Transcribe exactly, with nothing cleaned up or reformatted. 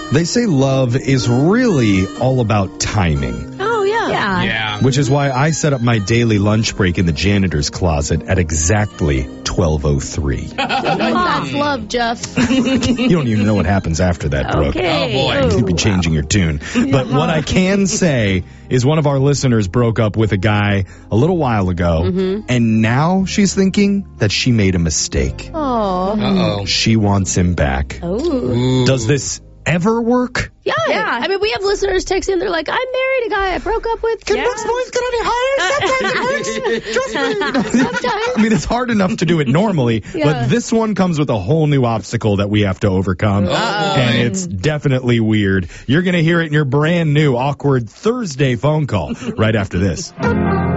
They say love is really all about timing. Oh, yeah. Yeah. Yeah. Which is why I set up my daily lunch break in the janitor's closet at exactly twelve oh three. That's love, Jeff. You don't even know what happens after that, Brooke. Okay. Oh, boy. You'd be changing your tune. But what I can say is one of our listeners broke up with a guy a little while ago, and now she's thinking that she made a mistake. Oh. Uh-oh. She wants him back. Oh. Ooh. Does this ever work? Yeah. Yeah. I mean, we have listeners text in. They're like, I married a guy I broke up with. Yeah. Brooke's voice get any higher? Sometimes it works. Trust me. Sometimes. I mean, it's hard enough to do it normally, Yeah. but this one comes with a whole new obstacle that we have to overcome. Uh-oh. And it's definitely weird. You're going to hear it in your brand new awkward Thursday phone call right after this.